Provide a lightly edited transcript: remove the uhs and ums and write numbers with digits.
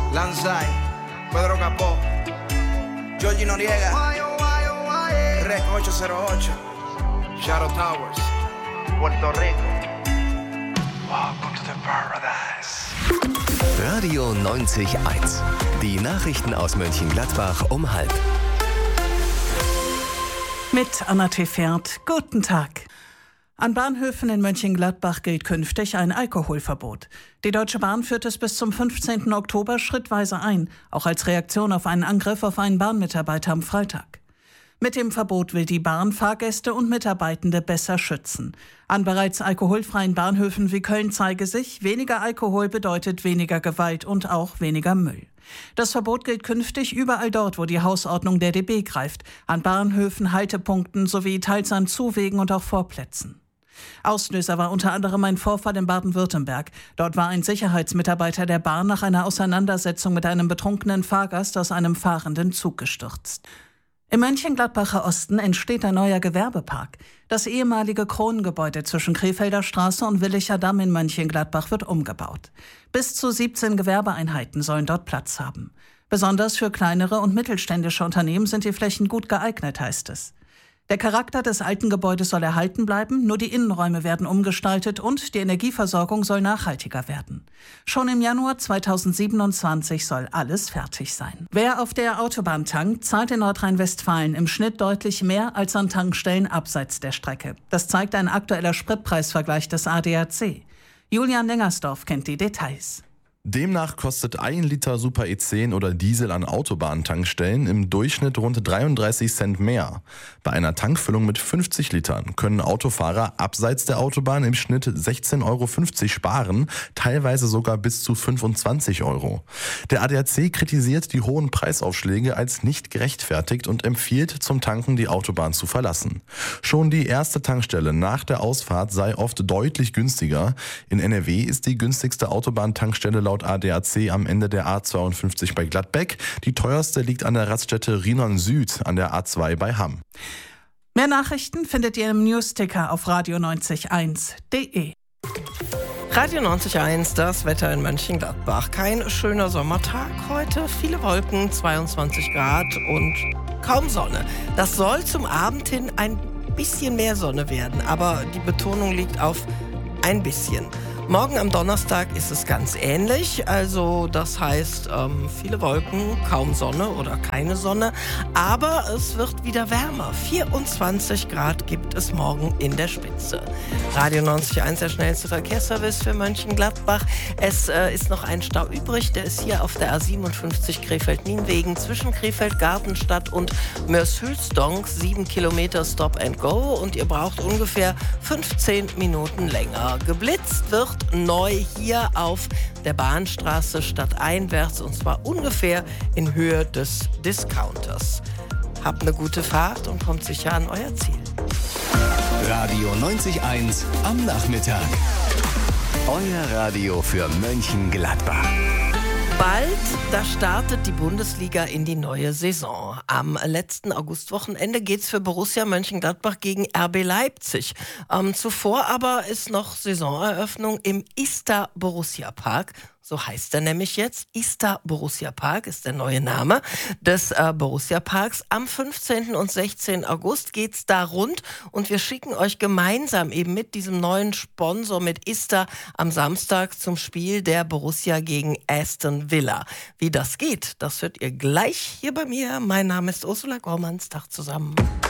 Lanzai, Pedro Capó, Georgie Noriega, Rec 808, Shadow Towers, Puerto Rico. Welcome to the paradise. Radio 90.1. Die Nachrichten aus Mönchengladbach um 12:30. Mit Anna Tefert. Guten Tag. An Bahnhöfen in Mönchengladbach gilt künftig ein Alkoholverbot. Die Deutsche Bahn führt es bis zum 15. Oktober schrittweise ein, auch als Reaktion auf einen Angriff auf einen Bahnmitarbeiter am Freitag. Mit dem Verbot will die Bahn Fahrgäste und Mitarbeitende besser schützen. An bereits alkoholfreien Bahnhöfen wie Köln zeige sich, weniger Alkohol bedeutet weniger Gewalt und auch weniger Müll. Das Verbot gilt künftig überall dort, wo die Hausordnung der DB greift, an Bahnhöfen, Haltepunkten sowie teils an Zuwegen und auch Vorplätzen. Auslöser war unter anderem ein Vorfall in Baden-Württemberg. Dort war ein Sicherheitsmitarbeiter der Bahn nach einer Auseinandersetzung mit einem betrunkenen Fahrgast aus einem fahrenden Zug gestürzt. Im Mönchengladbacher Osten entsteht ein neuer Gewerbepark. Das ehemalige Kronengebäude zwischen Krefelder Straße und Willicher Damm in Mönchengladbach wird umgebaut. Bis zu 17 Gewerbeeinheiten sollen dort Platz haben. Besonders für kleinere und mittelständische Unternehmen sind die Flächen gut geeignet, heißt es. Der Charakter des alten Gebäudes soll erhalten bleiben, nur die Innenräume werden umgestaltet und die Energieversorgung soll nachhaltiger werden. Schon im Januar 2027 soll alles fertig sein. Wer auf der Autobahn tankt, zahlt in Nordrhein-Westfalen im Schnitt deutlich mehr als an Tankstellen abseits der Strecke. Das zeigt ein aktueller Spritpreisvergleich des ADAC. Julian Lengersdorf kennt die Details. Demnach kostet 1 Liter Super E10 oder Diesel an Autobahntankstellen im Durchschnitt rund 33 Cent mehr. Bei einer Tankfüllung mit 50 Litern können Autofahrer abseits der Autobahn im Schnitt 16,50 Euro sparen, teilweise sogar bis zu 25 Euro. Der ADAC kritisiert die hohen Preisaufschläge als nicht gerechtfertigt und empfiehlt, zum Tanken die Autobahn zu verlassen. Schon die erste Tankstelle nach der Ausfahrt sei oft deutlich günstiger. In NRW ist die günstigste Autobahntankstelle laut ADAC am Ende der A52 bei Gladbeck. Die teuerste liegt an der Raststätte Rienon Süd an der A2 bei Hamm. Mehr Nachrichten findet ihr im Newsticker auf radio901.de. Radio 90.1, das Wetter in Mönchengladbach. Kein schöner Sommertag heute, viele Wolken, 22 Grad und kaum Sonne. Das soll zum Abend hin ein bisschen mehr Sonne werden, aber die Betonung liegt auf ein bisschen. Morgen am Donnerstag ist es ganz ähnlich, also das heißt viele Wolken, kaum Sonne oder keine Sonne, aber es wird wieder wärmer. 24 Grad gibt es morgen in der Spitze. Radio 90.1, der schnellste Verkehrsservice für Mönchengladbach. Es ist noch ein Stau übrig, der ist hier auf der A57 Krefeld-Nienwegen zwischen Krefeld-Gartenstadt und Mörs-Hülsdonk, 7 Kilometer Stop and Go und ihr braucht ungefähr 15 Minuten länger. Geblitzt wird neu hier auf der Bahnstraße stadteinwärts und zwar ungefähr in Höhe des Discounters. Habt eine gute Fahrt und kommt sicher an euer Ziel. Radio 90.1 am Nachmittag. Euer Radio für Mönchengladbach. Bald, da startet die Bundesliga in die neue Saison. Am letzten Augustwochenende geht's für Borussia Mönchengladbach gegen RB Leipzig. Zuvor aber ist noch Saisoneröffnung im Ista Borussia Park. So heißt er nämlich jetzt. Ista Borussia Park ist der neue Name des Borussia Parks. Am 15. und 16. August geht's da rund und wir schicken euch gemeinsam eben mit diesem neuen Sponsor, mit Ista, am Samstag zum Spiel der Borussia gegen Aston Villa. Wie das geht, das hört ihr gleich hier bei mir. Mein Name ist Ursula Gormanns. Tag zusammen.